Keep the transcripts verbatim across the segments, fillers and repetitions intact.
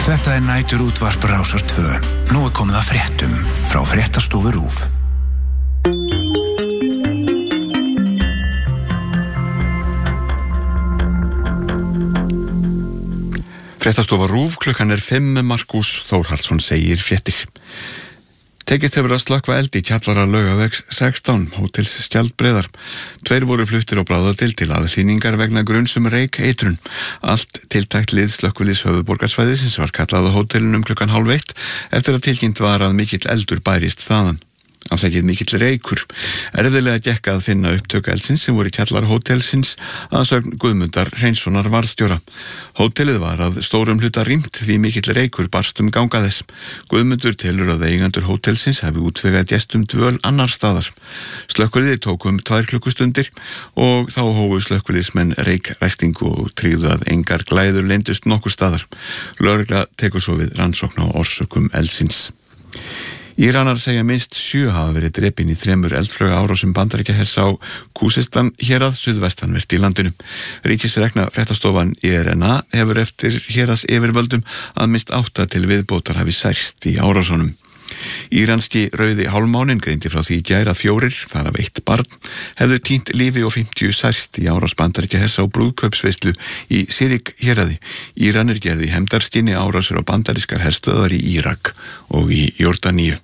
Þetta er næturútvarp Rásar tvö. Nú er komið að fréttum frá fréttastofu RÚV. Fréttastofa RÚV, klukkan er fimm, Markus Þórhallsson segir fréttir. Tekist hefur að slökkva eldi í kjallara Laugavegs sextán, hótels Skjaldbreiðar. Tveir voru fluttir á bráðadeild til aðhlýningar vegna gruns um reik eitrun. Allt tiltækt lið slökkviliðs höfuðborgarsvæðisins var kallað á hótelunum klukkan hálf eitt eftir að tilkynnt var að mikill eldur bærist þaðan. Afsakið mikill reykur. Erfiðlega gekk að finna upptök eldsins sem voru í kjallara hótelsins að sögn Guðmundar Hreinssonar varðstjóra. Hótelið var að stórum hluta rýmt því mikill reykur barst um ganga þess. Guðmundur telur að eigendur hótelsins hafi útvegað gestum dvöl annar staðar. Slökkviliðið tók um tvær klukkustundir og þá hófu slökkviliðsmenn reykræstingu og tryggðu að engar glæður leyndust nokkur staðar. Lögregla tekur svo við rannsókn á orsökum eldsins. Íranar segja minnst sjö hafa verið drepin í þremur eldflauga árásum Bandaríkjahers á Khuzestan hérað suðvestanvert í landinu. Ríkisrekna fréttastofan í R N A hefur eftir héraðs yfirvöldum að minnst átta til viðbótar hafi særst í árásunum. Íranski rauði hálfmáninn greindi frá því í gær að fjórir, þar af eitt barn, hefðu týnt lífi og fimmtíu særst í árás Bandaríkjahers á brúðkaupsveislu í Sirik héraði. Íranir gerði í hefndarskyni árásir á bandarískar herstöðvar í Írak og í Jórdaníu.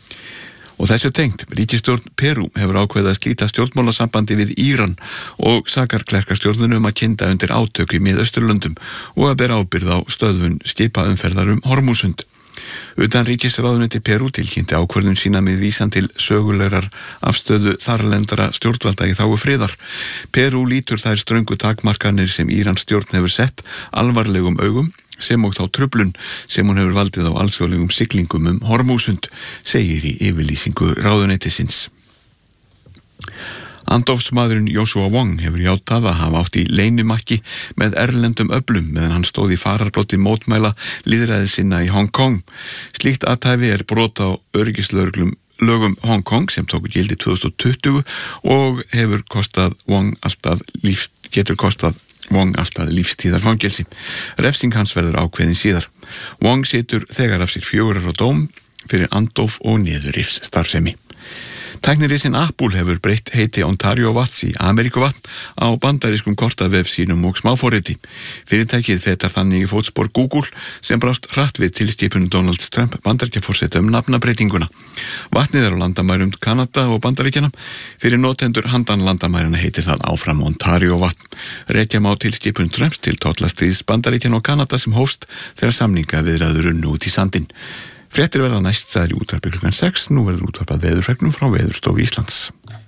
Og þessu tengt, ríkisstjórn Perú hefur ákveðið að slíta stjórnmálasambandi við Íran og sakar klerkastjórninu um að kynda undir átök í Miðausturlöndum og að bera ábyrgð á stöðvun skipaumferðar um Hormúsund. Utan ríkisráðuneyti Perú tilkynnti ákvörðun sína með vísan til sögulegrar afstöðu þarlendara stjórnvalda í þágu friðar. Perú lítur þær ströngu takmarkanir sem Írans stjórn hefur sett alvarlegum augum sem og þá truflun sem hún hefur valdið á alþjóðlegum siglingum um Hormúsund, segir í yfirlýsingu ráðuneytisins. Andófsmaðurinn Joshua Wong hefur játað að hafa átt í leynimakki með erlendum öflum meðan hann stóð í fararbroddi mótmæla lýðræði sinna í Hong Kong. Slíkt athæfi er brot á öryggislögreglum lögum Hong Kong sem tóku gildi tvö þúsund tuttugu og hefur kostað Wong alltaf lífs, getur kostað Wong alltaf lífstíðarfangelsi. Refsing hans verður ákveðin síðar. Wong situr þegar af sér fjögurar á dóm fyrir andóf og niðurrifs starfsemi. Tæknirisinn Apple hefur breytt heiti Ontario Watts í Ameríkuvatn á bandarískum kortavef sínum og smáforriti. Fyrirtækið fetar þannig í fótspor Google sem brást hratt við tilskipun Donald Trump Bandaríkjaforseta um nafnabreytinguna. Vatnið er á landamærum Kanada og Bandaríkjana. Fyrir notendur handan landamærana heitir það áfram Ontario vatn. Rekja má tilskipun Trumps til tollastríðs Bandaríkjana og Kanada sem hófst þegar samningaviðræður runnu út í sandinn. Fréttir verða næst sagðir í útvarpi klukkan sex, nú verður útvarpað veðurfregnum frá Veðurstofu Íslands.